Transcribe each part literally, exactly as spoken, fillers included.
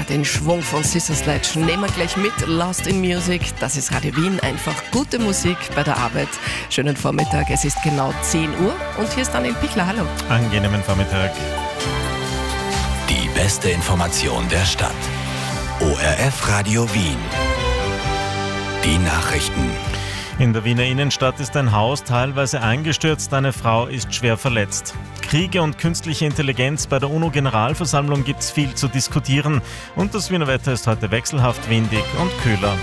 Ja, den Schwung von Sister Sledge nehmen wir gleich mit. Lost in Music, das ist Radio Wien. Einfach gute Musik bei der Arbeit. Schönen Vormittag, es ist genau zehn Uhr und hier ist Daniel Pichler. Hallo. Angenehmen Vormittag. Die beste Information der Stadt. O R F Radio Wien. Die Nachrichten. In der Wiener Innenstadt ist ein Haus teilweise eingestürzt, eine Frau ist schwer verletzt. Kriege und künstliche Intelligenz bei der UNO-Generalversammlung gibt es viel zu diskutieren und das Wiener Wetter ist heute wechselhaft windig und kühler.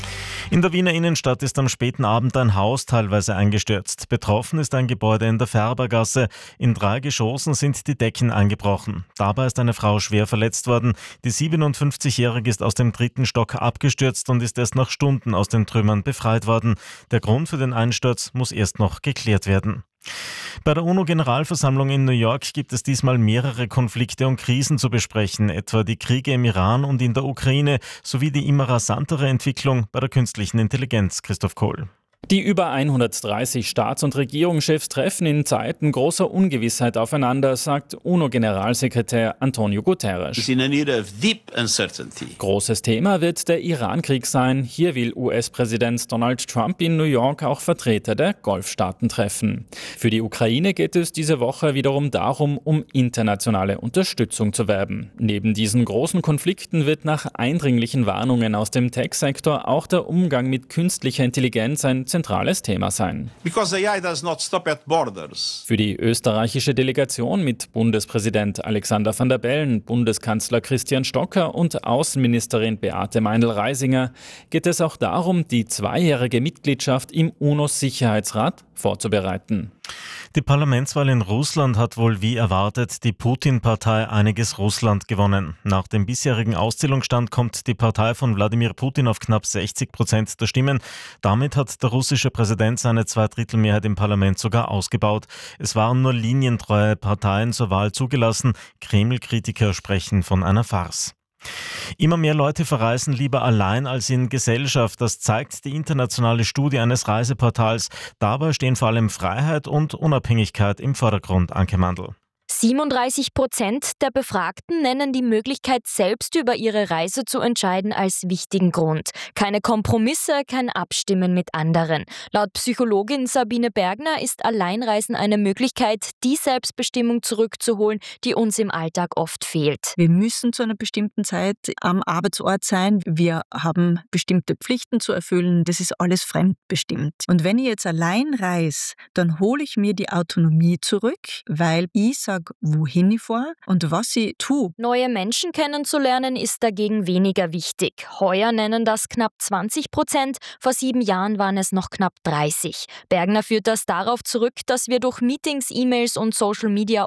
In der Wiener Innenstadt ist am späten Abend ein Haus teilweise eingestürzt. Betroffen ist ein Gebäude in der Färbergasse. In drei Geschossen sind die Decken eingebrochen. Dabei ist eine Frau schwer verletzt worden. Die siebenundfünfzigjährige ist aus dem dritten Stock abgestürzt und ist erst nach Stunden aus den Trümmern befreit worden. Der Grund für den Einsturz muss erst noch geklärt werden. Bei der UNO-Generalversammlung in New York gibt es diesmal mehrere Konflikte und Krisen zu besprechen, etwa die Kriege im Iran und in der Ukraine sowie die immer rasantere Entwicklung bei der künstlichen Intelligenz. Christoph Kohl. Die über hundertdreißig Staats- und Regierungschefs treffen in Zeiten großer Ungewissheit aufeinander, sagt UNO-Generalsekretär Antonio Guterres. In a era of deep uncertainty. Großes Thema wird der Iran-Krieg sein. Hier will U S-Präsident Donald Trump in New York auch Vertreter der Golfstaaten treffen. Für die Ukraine geht es diese Woche wiederum darum, um internationale Unterstützung zu werben. Neben diesen großen Konflikten wird nach eindringlichen Warnungen aus dem Tech-Sektor auch der Umgang mit künstlicher Intelligenz ein zentrales Thema sein. Because A I does not stop at borders. Für die österreichische Delegation mit Bundespräsident Alexander Van der Bellen, Bundeskanzler Christian Stocker und Außenministerin Beate Meindl-Reisinger geht es auch darum, die zweijährige Mitgliedschaft im UNO-Sicherheitsrat vorzubereiten. Die Parlamentswahl in Russland hat wohl wie erwartet die Putin-Partei Einiges Russland gewonnen. Nach dem bisherigen Auszählungsstand kommt die Partei von Wladimir Putin auf knapp sechzig Prozent der Stimmen. Damit hat der russische Präsident seine Zweidrittelmehrheit im Parlament sogar ausgebaut. Es waren nur linientreue Parteien zur Wahl zugelassen. Kreml-Kritiker sprechen von einer Farce. Immer mehr Leute verreisen lieber allein als in Gesellschaft. Das zeigt die internationale Studie eines Reiseportals. Dabei stehen vor allem Freiheit und Unabhängigkeit im Vordergrund, Anke Mandl. siebenunddreißig Prozent der Befragten nennen die Möglichkeit, selbst über ihre Reise zu entscheiden, als wichtigen Grund. Keine Kompromisse, kein Abstimmen mit anderen. Laut Psychologin Sabine Bergner ist Alleinreisen eine Möglichkeit, die Selbstbestimmung zurückzuholen, die uns im Alltag oft fehlt. Wir müssen zu einer bestimmten Zeit am Arbeitsort sein. Wir haben bestimmte Pflichten zu erfüllen. Das ist alles fremdbestimmt. Und wenn ich jetzt allein reise, dann hole ich mir die Autonomie zurück, weil ich sage, wohin ich fahre und was ich tue. Neue Menschen kennenzulernen ist dagegen weniger wichtig. Heuer nennen das knapp zwanzig Prozent, vor sieben Jahren waren es noch knapp dreißig. Bergner führt das darauf zurück, dass wir durch Meetings, E-Mails und Social Media